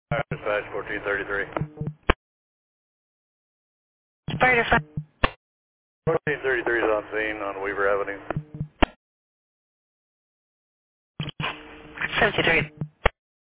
Dispatch 1433. Fire dispatch. 1433 is on scene on Weaver Avenue. 73.